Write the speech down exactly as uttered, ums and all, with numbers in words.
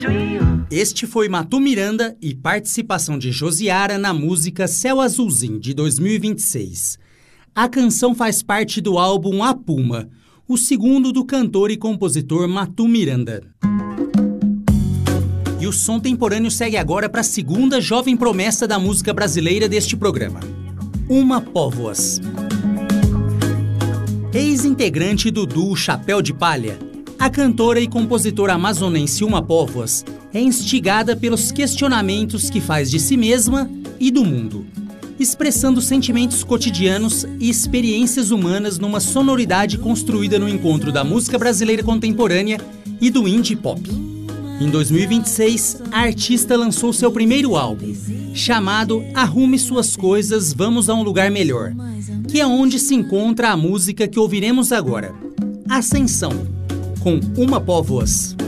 Este foi Matu Miranda e participação de Josiara na música Céu Azulzinho, de dois mil e vinte e seis. A canção faz parte do álbum A Puma, o segundo do cantor e compositor Matu Miranda. E o som temporâneo segue agora para a segunda jovem promessa da música brasileira deste programa, Uma Póvoas. Ex-integrante do duo Chapéu de Palha, a cantora e compositora amazonense Uma Póvoas é instigada pelos questionamentos que faz de si mesma e do mundo, expressando sentimentos cotidianos e experiências humanas numa sonoridade construída no encontro da música brasileira contemporânea e do indie pop. Em dois mil e vinte e seis, a artista lançou seu primeiro álbum, chamado Arrume Suas Coisas, Vamos a um Lugar Melhor, que é onde se encontra a música que ouviremos agora, Ascensão, com Uma Póvoas.